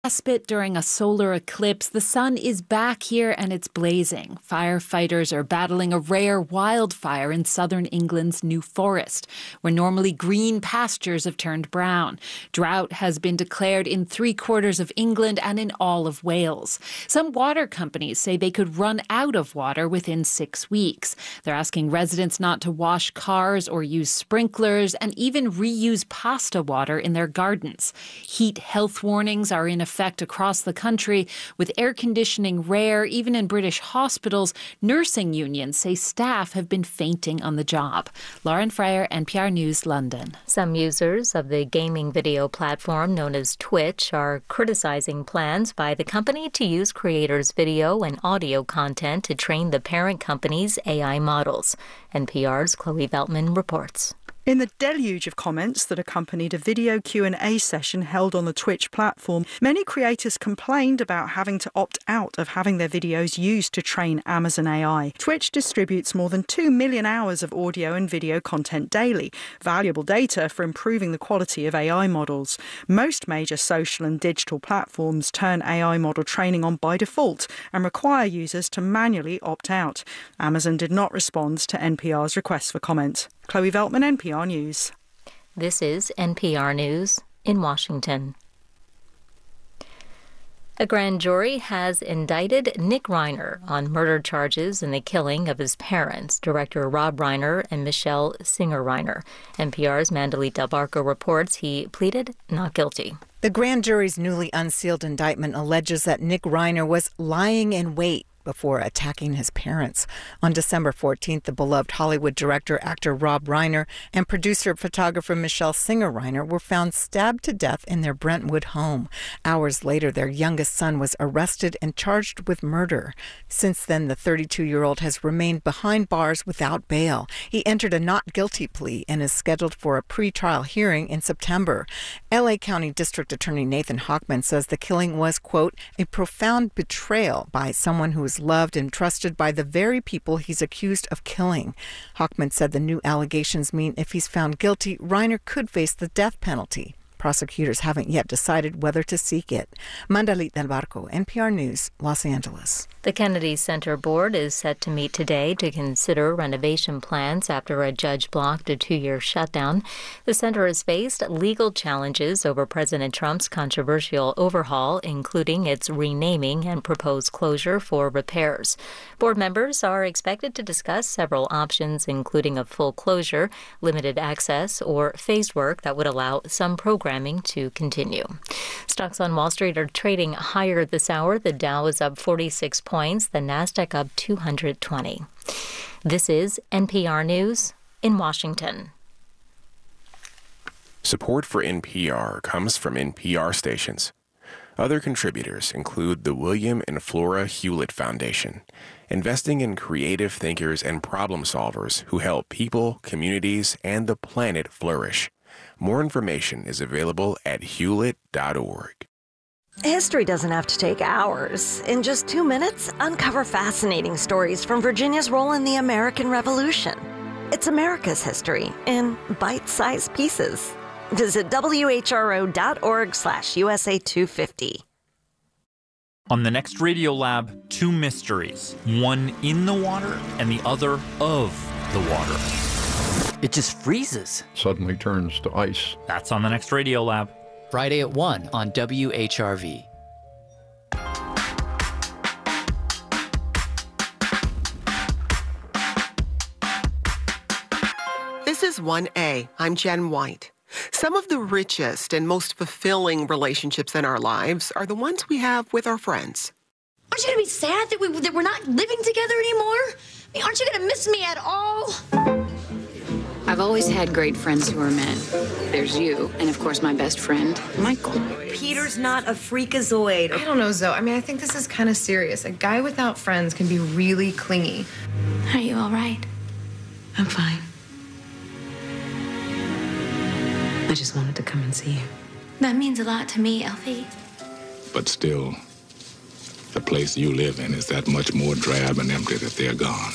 Respite during a solar eclipse, the sun is back here and it's blazing. Firefighters are battling a rare wildfire in southern England's New Forest, where normally green pastures have turned brown. Drought has been declared in 3/4 of England and in all of Wales. Some water companies say they could run out of water within 6 weeks. They're asking residents not to wash cars or use sprinklers and even reuse pasta water in their gardens. Heat health warnings are in effect across the country, with air conditioning rare even in British hospitals. Nursing unions say staff have been fainting on the job. Lauren Fryer, NPR News, London. Some users of the gaming video platform known as Twitch are criticizing plans by the company to use creators' video and audio content to train the parent company's AI models. NPR's Chloe Veltman reports. In the deluge of comments that accompanied a video Q&A session held on the Twitch platform, many creators complained about having to opt out of having their videos used to train Amazon AI. Twitch distributes more than 2 million hours of audio and video content daily, valuable data for improving the quality of AI models. Most major social and digital platforms turn AI model training on by default and require users to manually opt out. Amazon did not respond to NPR's request for comment. Chloe Veltman, NPR News. This is NPR News in Washington. A grand jury has indicted Nick Reiner on murder charges in the killing of his parents, director Rob Reiner and Michelle Singer Reiner. NPR's Mandalit Del Barco reports he pleaded not guilty. The grand jury's newly unsealed indictment alleges that Nick Reiner was lying in wait before attacking his parents. On December 14th, the beloved Hollywood director, actor Rob Reiner, and producer-photographer Michelle Singer Reiner were found stabbed to death in their Brentwood home. Hours later, their youngest son was arrested and charged with murder. Since then, the 32-year-old has remained behind bars without bail. He entered a not guilty plea and is scheduled for a pretrial hearing in September. L.A. County District Attorney Nathan Hochman says the killing was, quote, a profound betrayal by someone who is loved and trusted by the very people he's accused of killing. Hochman said the new allegations mean if he's found guilty, Reiner could face the death penalty. Prosecutors haven't yet decided whether to seek it. Mandalit Del Barco, NPR News, Los Angeles. The Kennedy Center Board is set to meet today to consider renovation plans after a judge blocked a 2-year shutdown. The center has faced legal challenges over President Trump's controversial overhaul, including its renaming and proposed closure for repairs. Board members are expected to discuss several options, including a full closure, limited access, or phased work that would allow some programming to continue. Stocks on Wall Street are trading higher this hour. The Dow is up 46 points, the Nasdaq up 220. This is NPR News in Washington. Support for NPR comes from NPR stations. Other contributors include the William and Flora Hewlett Foundation, investing in creative thinkers and problem solvers who help people, communities, and the planet flourish. More information is available at hewlett.org. History doesn't have to take hours. In just 2 minutes, uncover fascinating stories from Virginia's role in the American Revolution. It's America's history in bite-sized pieces. Visit whro.org/USA250. On the next Radiolab, 2 mysteries. One in the water and the other of the water. It just freezes. Suddenly turns to ice. That's on the next Radiolab. Friday at 1 on WHRV. This is 1A. I'm Jen White. Some of the richest and most fulfilling relationships in our lives are the ones we have with our friends. Aren't you going to be sad that we're not living together anymore? I mean, aren't you going to miss me at all? I've always had great friends who are men. There's you, and of course my best friend, Michael. Peter's not a freakazoid. I don't know, Zoe. I mean, I think this is kind of serious. A guy without friends can be really clingy. Are you all right? I'm fine. I just wanted to come and see you. That means a lot to me, Elfie. But still, the place you live in is that much more drab and empty that they're gone.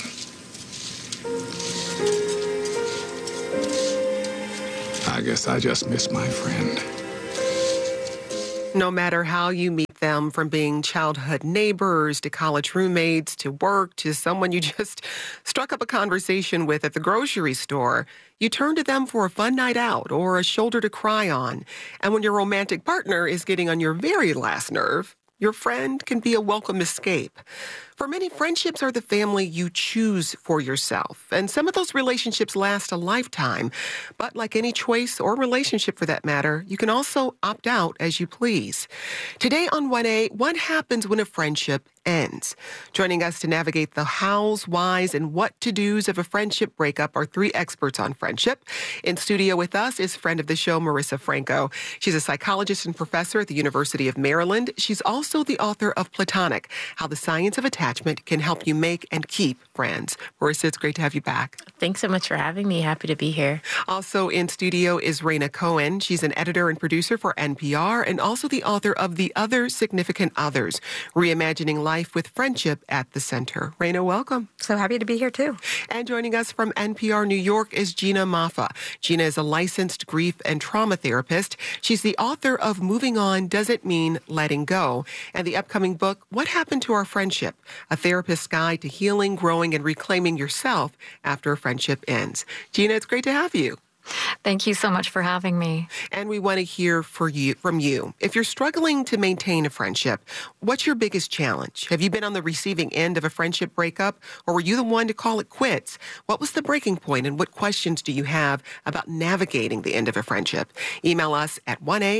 I guess I just miss my friend. No matter how you meet them, from being childhood neighbors to college roommates to work to someone you just struck up a conversation with at the grocery store, you turn to them for a fun night out or a shoulder to cry on. And when your romantic partner is getting on your very last nerve, your friend can be a welcome escape. For many, friendships are the family you choose for yourself, and some of those relationships last a lifetime. But like any choice or relationship for that matter, you can also opt out as you please. Today on 1A, what happens when a friendship ends? Joining us to navigate the hows, whys, and what-to-dos of a friendship breakup are three experts on friendship. In studio with us is friend of the show, Marissa Franco. She's a psychologist and professor at the University of Maryland. She's also the author of Platonic, How the Science of Attachment can help you make and keep friends. Marissa, it's great to have you back. Thanks so much for having me. Happy to be here. Also in studio is Raina Cohen. She's an editor and producer for NPR and also the author of The Other Significant Others, Reimagining Life with Friendship at the Center. Raina, welcome. So happy to be here, too. And joining us from NPR New York is Gina Maffa. Gina is a licensed grief and trauma therapist. She's the author of Moving On Doesn't Mean Letting Go and the upcoming book, What Happened to Our Friendship? A Therapist's Guide to Healing, Growing, and Reclaiming Yourself After a Friendship Ends. Gina, it's great to have you. Thank you so much for having me. And we want to hear from you. If you're struggling to maintain a friendship, what's your biggest challenge? Have you been on the receiving end of a friendship breakup, or were you the one to call it quits? What was the breaking point, and what questions do you have about navigating the end of a friendship? Email us at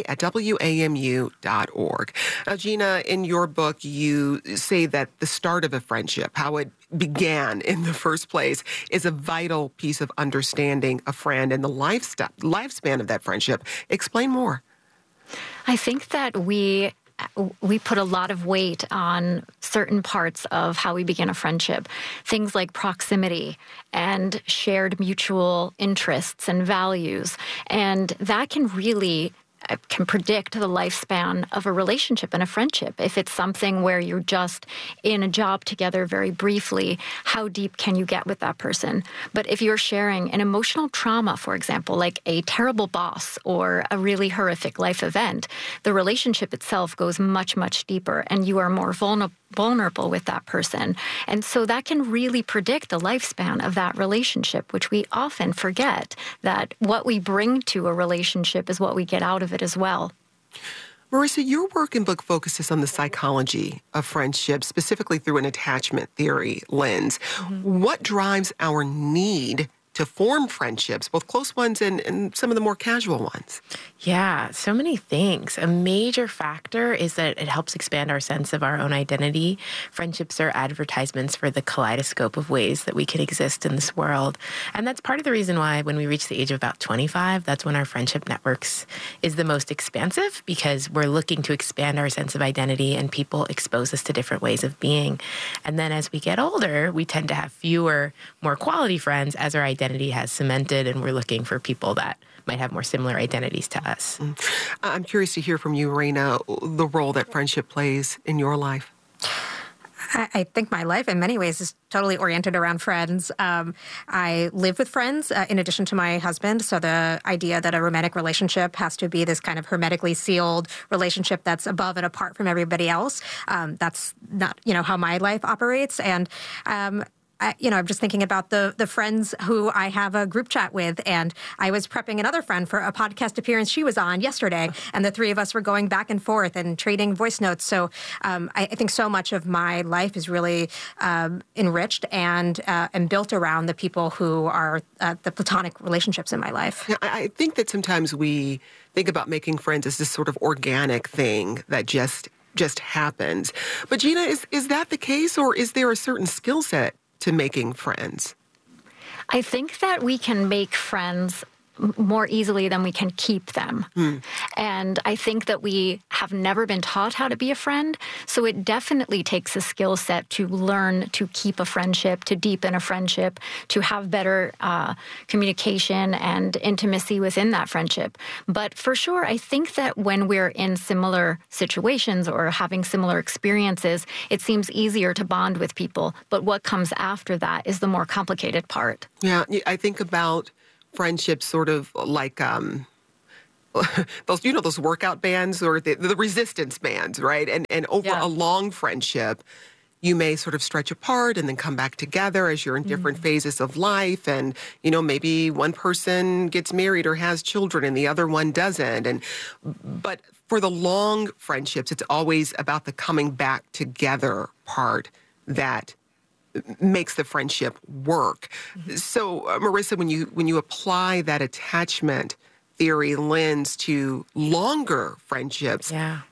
1a@wamu.org. Now, Gina, in your book, you say that the start of a friendship, how it began in the first place, is a vital piece of understanding a friend and the lifespan of that friendship. Explain more. I think that we put a lot of weight on certain parts of how we begin a friendship. Things like proximity and shared mutual interests and values. And that can really predict the lifespan of a relationship and a friendship. If it's something where you're just in a job together very briefly, how deep can you get with that person? But if you're sharing an emotional trauma, for example, like a terrible boss or a really horrific life event, the relationship itself goes much, much deeper, and you are more vulnerable with that person. And so that can really predict the lifespan of that relationship, which we often forget that what we bring to a relationship is what we get out of it as well. Marissa, your work and book focuses on the psychology of friendship, specifically through an attachment theory lens. Mm-hmm. What drives our need to form friendships, both close ones and some of the more casual ones? Yeah, so many things. A major factor is that it helps expand our sense of our own identity. Friendships are advertisements for the kaleidoscope of ways that we can exist in this world. And that's part of the reason why when we reach the age of about 25, that's when our friendship networks is the most expansive, because we're looking to expand our sense of identity and people expose us to different ways of being. And then as we get older, we tend to have fewer, more quality friends as our identity has cemented, and we're looking for people that might have more similar identities to us. I'm curious to hear from you, Raina, the role that friendship plays in your life. I think my life in many ways is totally oriented around friends. I live with friends in addition to my husband. So the idea that a romantic relationship has to be this kind of hermetically sealed relationship that's above and apart from everybody else, that's not, how my life operates. And I'm just thinking about the friends who I have a group chat with, and I was prepping another friend for a podcast appearance she was on yesterday, and the three of us were going back and forth and trading voice notes. So I think so much of my life is really enriched and built around the people who are the platonic relationships in my life. Yeah, I think that sometimes we think about making friends as this sort of organic thing that just happens. But Gina, is that the case, or is there a certain skill set to making friends? I think that we can make friends more easily than we can keep them. And I think that we have never been taught how to be a friend. So it definitely takes a skill set to learn to keep a friendship, to deepen a friendship, to have better communication and intimacy within that friendship. But for sure, I think that when we're in similar situations or having similar experiences, it seems easier to bond with people. But what comes after that is the more complicated part. Yeah, I think about friendships sort of like those workout bands or the resistance bands, right? And over a long friendship, you may sort of stretch apart and then come back together as you're in different phases of life. And, maybe one person gets married or has children and the other one doesn't. But for the long friendships, it's always about the coming back together part that makes the friendship work. So, Marissa, when you apply that attachment theory lens to longer friendships,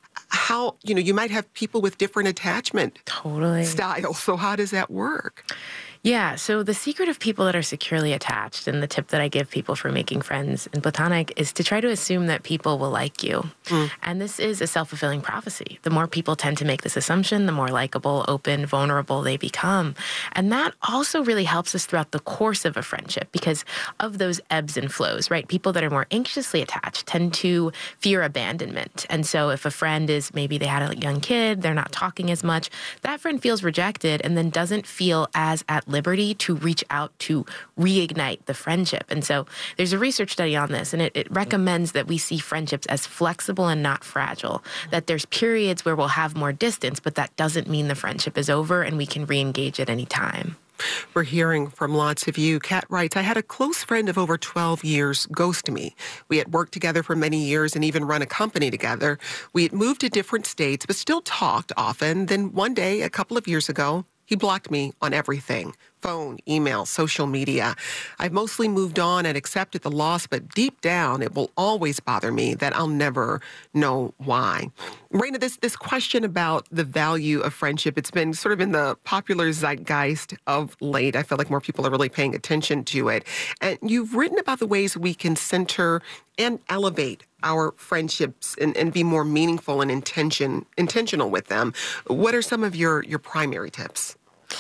how, you might have people with different attachment styles. So how does that work? Yeah, so the secret of people that are securely attached, and the tip that I give people for making friends in platonic, is to try to assume that people will like you. And this is a self-fulfilling prophecy. The more people tend to make this assumption, the more likable, open, vulnerable they become. And that also really helps us throughout the course of a friendship because of those ebbs and flows, right? People that are more anxiously attached tend to fear abandonment. And so if a friend is, maybe they had a young kid, they're not talking as much, that friend feels rejected and then doesn't feel as at liberty to reach out to reignite the friendship. And so there's a research study on this, and it recommends that we see friendships as flexible and not fragile, that there's periods where we'll have more distance, but that doesn't mean the friendship is over and we can re-engage at any time. We're hearing from lots of you. Kat writes, I had a close friend of over 12 years ghost me. We had worked together for many years and even run a company together. We had moved to different states, but still talked often. Then one day, a couple of years ago, he blocked me on everything: phone, email, social media. I've mostly moved on and accepted the loss, but deep down, it will always bother me that I'll never know why. Raina, this question about the value of friendship, it's been sort of in the popular zeitgeist of late. I feel like more people are really paying attention to it. And you've written about the ways we can center and elevate our friendships and be more meaningful and intentional with them. What are some of your primary tips?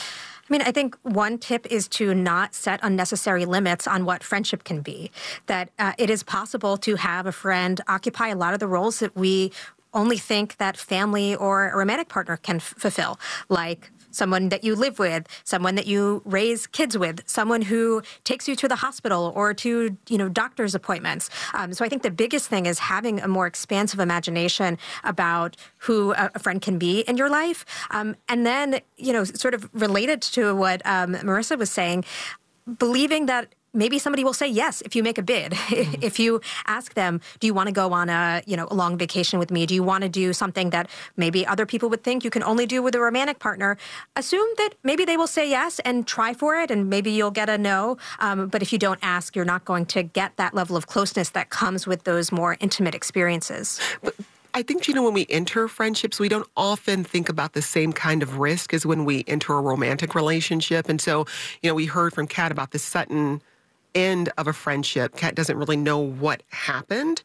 I think one tip is to not set unnecessary limits on what friendship can be. That it is possible to have a friend occupy a lot of the roles that we only think that family or a romantic partner can fulfill, like someone that you live with, someone that you raise kids with, someone who takes you to the hospital or to, doctor's appointments. So I think the biggest thing is having a more expansive imagination about who a friend can be in your life. And then, sort of related to what Marissa was saying, believing that maybe somebody will say yes if you make a bid. If you ask them, do you want to go on a long vacation with me? Do you want to do something that maybe other people would think you can only do with a romantic partner? Assume that maybe they will say yes and try for it, and maybe you'll get a no. But if you don't ask, you're not going to get that level of closeness that comes with those more intimate experiences. I think, when we enter friendships, we don't often think about the same kind of risk as when we enter a romantic relationship. And so, we heard from Kat about the sudden end of a friendship. Kat doesn't really know what happened.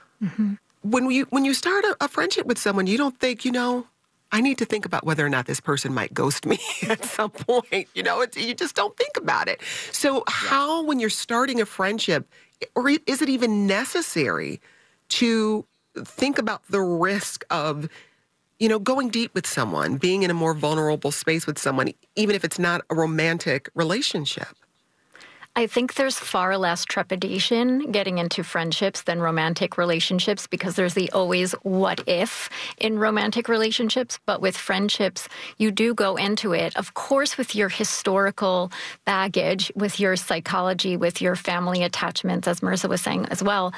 When you start a friendship with someone, you don't think, I need to think about whether or not this person might ghost me at some point. You just don't think about it. So how, when you're starting a friendship, or is it even necessary to think about the risk of, going deep with someone, being in a more vulnerable space with someone, even if it's not a romantic relationship? I think there's far less trepidation getting into friendships than romantic relationships because there's the always what if in romantic relationships. But with friendships, you do go into it, of course, with your historical baggage, with your psychology, with your family attachments, as Marissa was saying as well.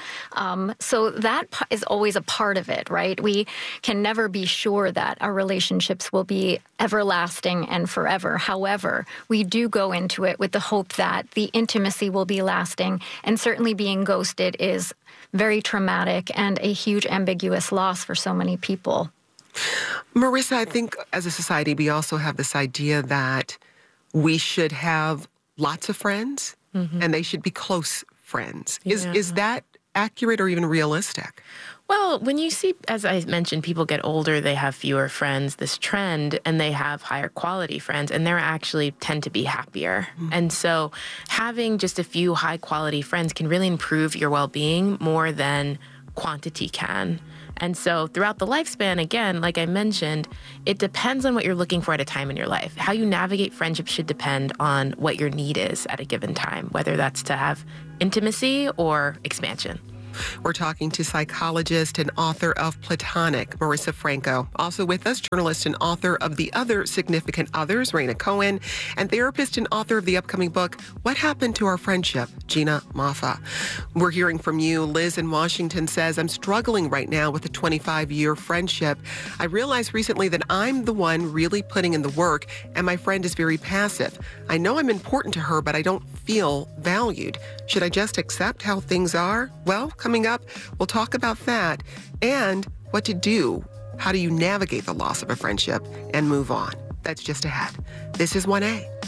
So that is always a part of it, right? We can never be sure that our relationships will be everlasting and forever. However, we do go into it with the hope that the intimacy will be lasting, and certainly being ghosted is very traumatic and a huge ambiguous loss for so many people. Marissa, I think as a society, we also have this idea that we should have lots of friends and they should be close friends. Is that accurate or even realistic? Well, when you see, as I mentioned, people get older, they have fewer friends, this trend, and they have higher quality friends, and they actually tend to be happier. And so having just a few high quality friends can really improve your well-being more than quantity can. And so throughout the lifespan, again, like I mentioned, it depends on what you're looking for at a time in your life. How you navigate friendship should depend on what your need is at a given time, whether that's to have intimacy or expansion. We're talking to psychologist and author of Platonic, Marissa Franco. Also with us, journalist and author of The Other Significant Others, Raina Cohen, and therapist and author of the upcoming book, What Happened to Our Friendship, Gina Moffa. We're hearing from you. Liz in Washington says, I'm struggling right now with a 25-year friendship. I realized recently that I'm the one really putting in the work, and my friend is very passive. I know I'm important to her, but I don't feel valued. Should I just accept how things are? Well, coming up, we'll talk about that and what to do. How do you navigate the loss of a friendship and move on? That's just ahead. This is 1A.